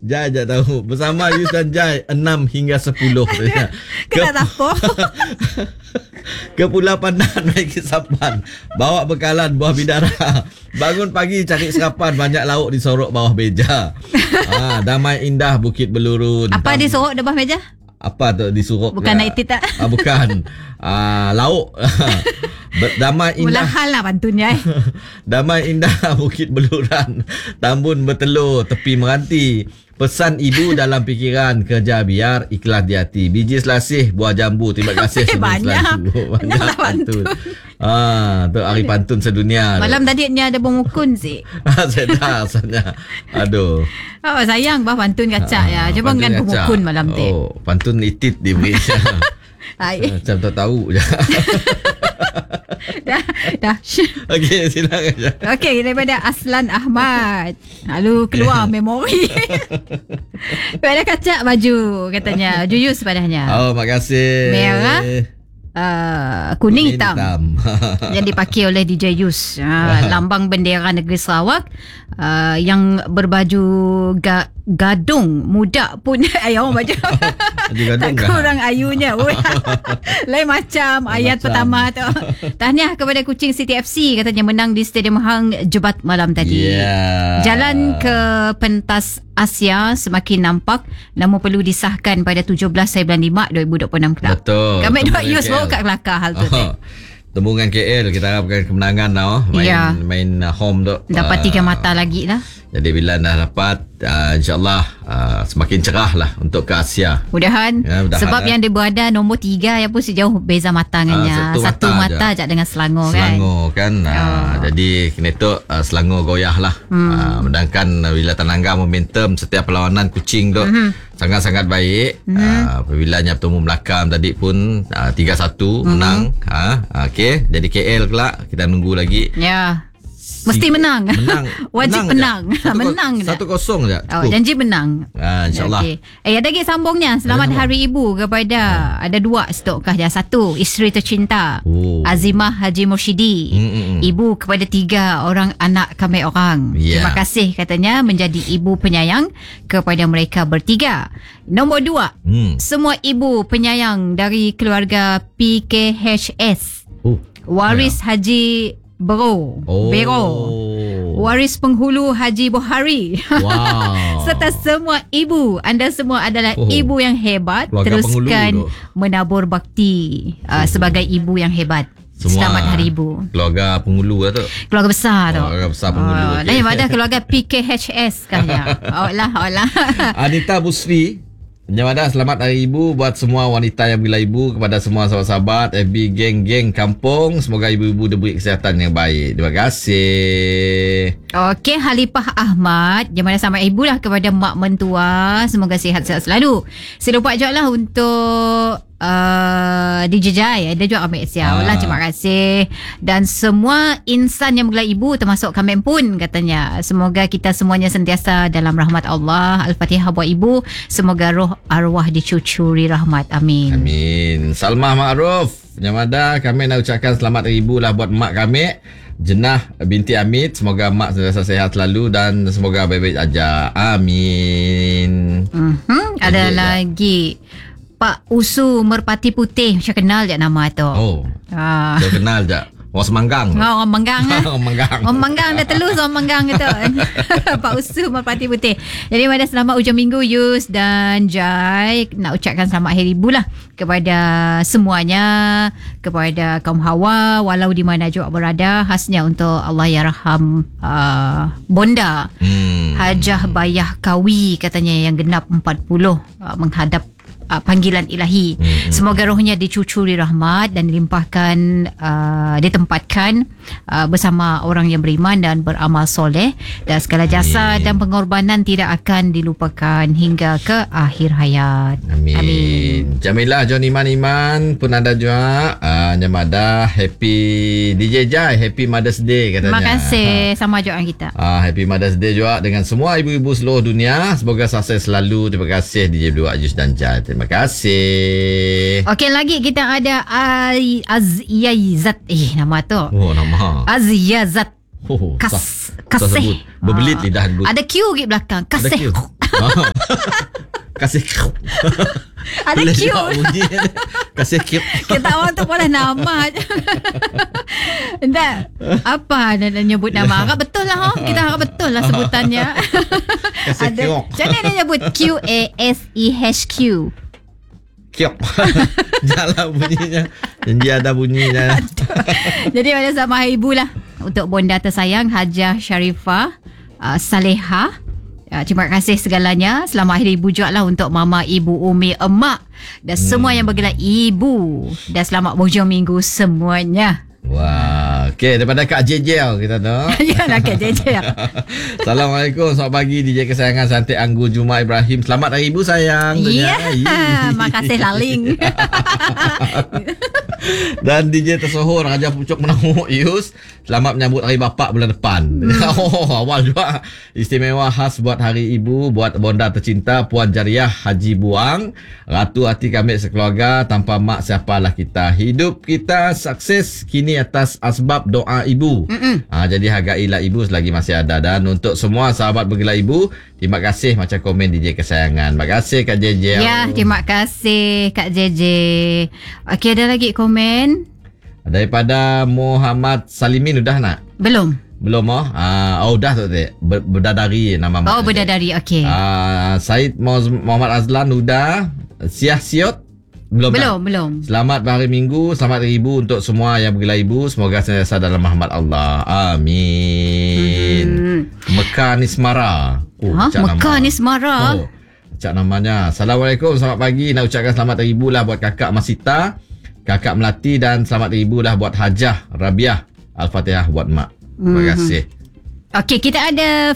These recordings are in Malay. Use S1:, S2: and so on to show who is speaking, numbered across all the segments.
S1: Jai tak tahu. Bersama Yus dan Jai 6 hingga 10.
S2: Kenapa apa?
S1: Ke Pulau Pandan naik kesapan. Bawa bekalan buah bidara. Bangun pagi cari serapan. Banyak lauk disorok bawah meja. Damai indah Bukit Belurun.
S2: Apa disorok di bawah meja?
S1: Apa tu disuruk?
S2: Bukan naik tak?
S1: Bukan. Lauk. Damai indah.
S2: Mula hal lah pantunnya.
S1: Damai indah Bukit Beluran. Tambun bertelur tepi meranti. Pesan ibu dalam fikiran, kerja biar ikhlas di hati. Biji selasih, buah jambu. Terima kasih
S2: banyak.
S1: Banyak pantun. Tu hari pantun sedunia.
S2: Malam tadi ada bongkun sih.
S1: Saya dah asalnya. Aduh.
S2: Sayang bah pantun kacak ya. Cuba kan bongkun malam tu.
S1: Pantun itit diberi. Macam tak tahu je.
S2: Dah.
S1: Okey, silakan je.
S2: Okey, daripada Aslan Ahmad. Lalu keluar memori. Pada kacak baju katanya. Juyus padanya.
S1: Makasih.
S2: Merah. Kuning hitam yang dipakai oleh DJ Yus. Lambang bendera negeri Sarawak. Yang berbaju gadung muda pun ayah orang baju tak kurang ayunya. Lain macam ayat pertama tu. Tahniah kepada Kuching City FC katanya menang di Stadium Hang Jebat malam tadi. Jalan ke pentas Asia semakin nampak, namun perlu disahkan pada 17 bulan 5 2026 kelak.
S1: Betul.
S2: Kami dua Yus bawa kat kelakar hal tu.
S1: Tembungan KL kita harapkan kemenangan main home tu.
S2: Dapat 3 mata lagi lah.
S1: Jadi bila dah dapat InsyaAllah semakin cerah lah untuk ke Asia.
S2: Mudahan, sebab yang dia berada nombor 3 yang pun sejauh beza mata dengannya. Satu mata je dengan Selangor kan.
S1: Jadi kena tu Selangor goyah lah. Sedangkan bila Tenaga momentum setiap perlawanan Kuching tu sangat-sangat baik. Apabila bertemu Melaka tadi pun 3-1 menang. Okey, jadi KL kelak kita nunggu lagi.
S2: Mesti menang. Wajib menang.
S1: Menang 1-0 je.
S2: Janji menang.
S1: InsyaAllah.
S2: Ada lagi sambungnya. Selamat Hari Ibu kepada ada 2 stok kah dia. 1 isteri tercinta Azimah Haji Mursyidi. Ibu kepada 3 orang anak kami orang. Terima kasih katanya menjadi ibu penyayang kepada mereka bertiga. Nombor 2 semua ibu penyayang dari keluarga PKHS. Waris Haji Bero. Waris penghulu Haji Bohari. Serta semua ibu. Anda semua adalah ibu yang hebat.
S1: Keluarga
S2: teruskan menabur bakti sebagai ibu yang hebat. Selamat Hari Ibu.
S1: Keluarga penghulu lah tu.
S2: Keluarga besar tu.
S1: Keluarga besar penghulu.
S2: Dan yang ada keluarga PKHS kan ya. Allah.
S1: Anita Busri. Nyamada, selamat Hari Ibu buat semua wanita yang bila ibu, kepada semua sahabat-sahabat FB geng-geng kampung. Semoga ibu-ibu diberi kesihatan yang baik. Terima kasih.
S2: Okey, Halipah Ahmad. Nyamada sama ibu lah kepada mak mentua. Semoga sihat-sihat selalu. Saya lupa je lah untuk DJ Jai. Ada juga Amir Siau lah. Terima kasih. Dan semua insan yang bergelar ibu termasuk kami pun katanya. Semoga kita semuanya sentiasa dalam rahmat Allah. Al-Fatihah buat ibu. Semoga roh arwah dicucuri rahmat. Amin.
S1: Amin. Salmah Ma'ruf. Nyamada, kami nak ucapkan selamat Hari Ibu lah buat mak kami, Jenah binti Amit. Semoga mak sentiasa sehat selalu dan semoga baik-baik aja. Amin.
S2: Ada lagi Pak Usu Merpati Putih. Saya kenal je nama tu.
S1: Saya kenal je. Orang Semanggang.
S2: Orang Manggang.
S1: Orang
S2: Manggang dah telus orang Manggang gitu. Pak Usu Merpati Putih. Jadi pada selamat hujung minggu Yus dan Jai. Nak ucapkan selamat Hari Ibu lah kepada semuanya, kepada kaum Hawa walau di mana juga berada, khasnya untuk Allahyarham Bonda Hajah Bayah Kawi katanya yang genap 40 menghadap panggilan ilahi. Semoga rohnya dicucuri rahmat dan ditempatkan bersama orang yang beriman dan beramal soleh, dan segala jasa dan pengorbanan tidak akan dilupakan hingga ke akhir hayat. Amin.
S1: Jamilah John Iman pun ada juga. Nyamada happy DJ Jai, happy Mother's Day katanya.
S2: Terima kasih. Sama juga kita.
S1: Happy Mother's Day juga dengan semua ibu-ibu seluruh dunia. Semoga sukses selalu. Terima kasih DJ Abdul Aziz dan Jai. Terima kasih.
S2: Okey, lagi kita ada Aziyazat. Nama tu.
S1: Nama.
S2: Aziyazat. Kasih.
S1: Berbelit lidah.
S2: Ada Q di belakang. Kasih.
S1: Kasih
S2: Ada
S1: Boleh
S2: cute.
S1: jawab bunyi dia. Kasih cute.
S2: Kita orang tu pula nama je. Tak. Apa dia nyebut nama? Harap betul lah. Kita harap betul lah sebutannya.
S1: Kasih kiok.
S2: Macam mana dia nyebut? QASEHQ.
S1: Kiok. Jalan bunyinya. Janji ada bunyinya.
S2: Jadi pada sama hari ibu lah. Untuk bonda tersayang Hajah Sharifah Salehah. Terima kasih segalanya. Selamat Hari Ibu juga lah untuk mama, ibu, umi, emak dan semua yang bergelar ibu. Dan selamat hujung minggu semuanya.
S1: Wah, okey, daripada Kak JJ kita tu.
S2: Yalah Kak JJ.
S1: Assalamualaikum, selamat pagi DJ kesayangan Santik Anggun Juma Ibrahim. Selamat Hari Ibu sayang.
S2: Ya, makasih Laling.
S1: Dan DJ tersohor Raja Pucuk Menamuk Yus, selamat menyambut Hari Bapa bulan depan. Awal juga istimewa khas buat Hari Ibu, buat bonda tercinta Puan Jariah Haji Buang, ratu hati kami sekeluarga. Tanpa mak siapalah kita. Hidup kita sukses kini atas asbab doa ibu. Jadi hargailah ibu selagi masih ada. Dan untuk semua sahabat bergelar ibu, terima kasih macam komen DJ kesayangan. Terima kasih Kak JJ.
S2: Ya, terima kasih Kak JJ. Okey, ada lagi komen?
S1: Daripada Muhammad Salimin udah nak?
S2: Belum.
S1: Belum udah tu Berdadari nama mak.
S2: Berdadari, okey.
S1: Said Muhammad Azlan udah. Siah Siot belum. Selamat hari Minggu, selamat Hari Ibu untuk semua yang bergelar ibu. Semoga sentiasa dalam rahmat Allah. Amin. Mekah Nismara.
S2: Mekah Nismara.
S1: Cak namanya. Assalamualaikum, selamat pagi. Nak ucapkan selamat Hari Ibu lah buat kakak Masita, kakak Melati, dan selamat Hari Ibu lah buat Hajah Rabiah. Al-Fatihah buat mak. Terima kasih.
S2: Okey, kita ada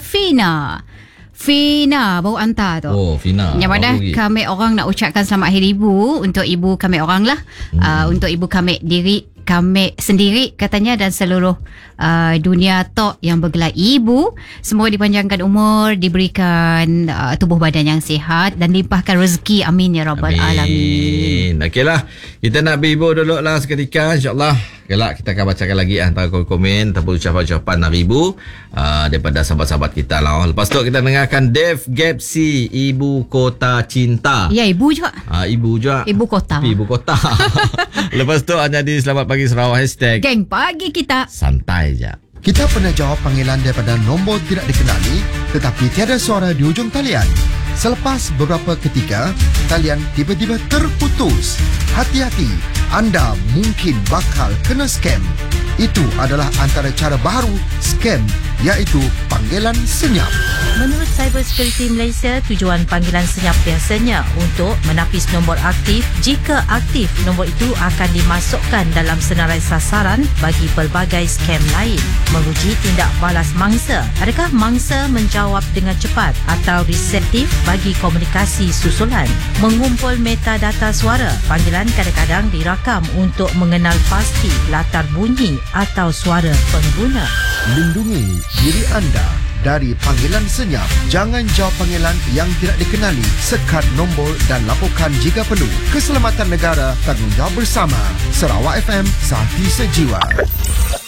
S2: Fina baru hantar tu.
S1: Fina.
S2: Yang mana kami orang nak ucapkan selamat Hari Ibu untuk ibu kami orang lah. Untuk ibu kami sendiri katanya, dan seluruh dunia tok yang bergelar ibu. Semoga dipanjangkan umur, diberikan tubuh badan yang sihat dan limpahkan rezeki. Amin ya rabbal alamin.
S1: Okeylah, kita nak berhibur dulu lah seketika, insyaAllah. Kelak kita akan bacakan lagi antara komen ataupun ucapan-ucapan Hari Ibu daripada sahabat-sahabat kita lah. Lepas tu kita dengarkan Dave Gapsi, Ibu Kota Cinta.
S2: Ya, ibu juga.
S1: Ibu juga.
S2: Ibu kota.
S1: Ibu kota. Lepas tu hanya di Selamat Pagi Sarawak #
S2: Geng pagi kita.
S1: Santai je.
S3: Kita pernah jawab panggilan daripada nombor tidak dikenali tetapi tiada suara di hujung talian. Selepas beberapa ketika, talian tiba-tiba terputus. Hati-hati, anda mungkin bakal kena scam. Itu adalah antara cara baru scam, iaitu panggilan senyap.
S4: Menurut Cyber Security Malaysia, tujuan panggilan senyap biasanya untuk menapis nombor aktif. Jika aktif, nombor itu akan dimasukkan dalam senarai sasaran bagi pelbagai scam lain. Menguji tindak balas mangsa. Adakah mangsa menjawab dengan cepat atau reseptif bagi komunikasi susulan? Mengumpul metadata suara. Panggilan kadang-kadang dirakam untuk mengenal pasti latar bunyi atau suara pengguna.
S3: Lindungi diri anda dari panggilan senyap. Jangan jawab panggilan yang tidak dikenali. Sekat nombor dan laporkan jika perlu. Keselamatan negara, tanggungjawab bersama. Sarawak FM, Safi Sejiwa.